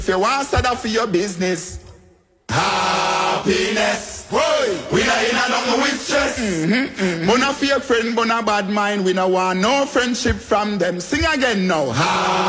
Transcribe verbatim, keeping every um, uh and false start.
If you want to start for your business, happiness. Boy, we not in a long with stress. Mm-hmm, mm-hmm. But not fake friend, but not bad mind. We not want no friendship from them. Sing again now.